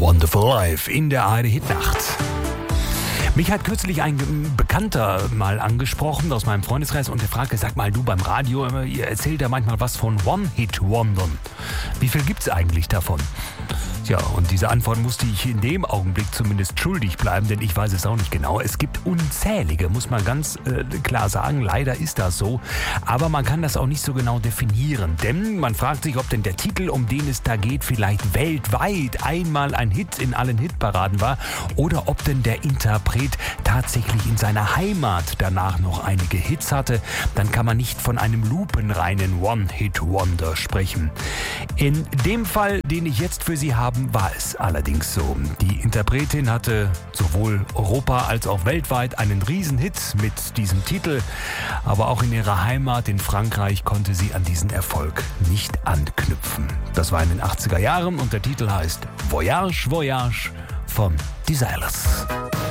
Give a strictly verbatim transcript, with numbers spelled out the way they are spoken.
Wonderful Life in der A R D-Hitnacht. Mich hat kürzlich ein Bekannter mal angesprochen aus meinem Freundeskreis und der fragte, sag mal, du beim Radio, ihr erzählt ja manchmal was von One-Hit-Wondern. Wie viel gibt's eigentlich davon? Tja, und diese Antwort musste ich in dem Augenblick zumindest schuldig bleiben, denn ich weiß es auch nicht genau. Es gibt unzählige, muss man ganz äh, klar sagen. Leider ist das so. Aber man kann das auch nicht so genau definieren. Denn man fragt sich, ob denn der Titel, um den es da geht, vielleicht weltweit einmal ein Hit in allen Hitparaden war oder ob denn der Interpret tatsächlich in seiner Heimat danach noch einige Hits hatte. Dann kann man nicht von einem lupenreinen One-Hit-Wonder sprechen. In dem Fall, den ich jetzt für Sie habe, war es allerdings so. Die Interpretin hatte sowohl Europa als auch weltweit einen Riesenhit mit diesem Titel, aber auch in ihrer Heimat in Frankreich konnte sie an diesen Erfolg nicht anknüpfen. Das war in den achtziger Jahren und der Titel heißt Voyage, Voyage von Desireless.